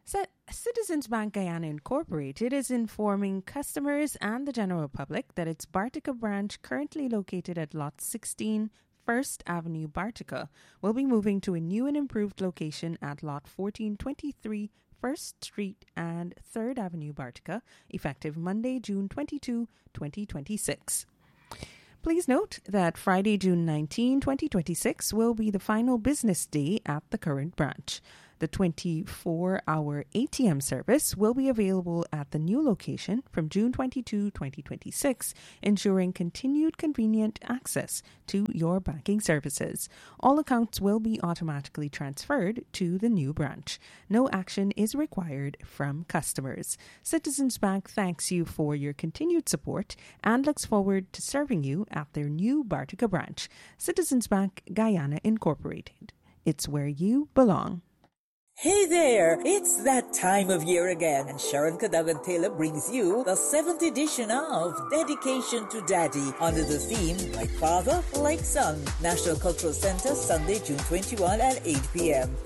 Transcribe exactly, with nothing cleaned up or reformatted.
Citizens Bank Guyana Incorporated is informing customers and the general public that its Bartica branch, currently located at Lot sixteen, First Avenue, Bartica, will be moving to a new and improved location at Lot fourteen twenty-three, First Street and Third Avenue, Bartica, effective Monday, June twenty-second, twenty twenty-six. Please note that Friday, June nineteenth, twenty twenty-six will be the final business day at the current branch. The twenty-four hour A T M service will be available at the new location from June twenty-second, twenty twenty-six, ensuring continued convenient access to your banking services. All accounts will be automatically transferred to the new branch. No action is required from customers. Citizens Bank thanks you for your continued support and looks forward to serving you at their new Bartica branch. Citizens Bank Guyana Incorporated. It's where you belong. Hey there, it's that time of year again, and Sharon Cadogan Taylor brings you the seventh edition of Dedication to Daddy under the theme Like Father, Like Son. National Cultural Center, Sunday, June twenty-first at eight p.m.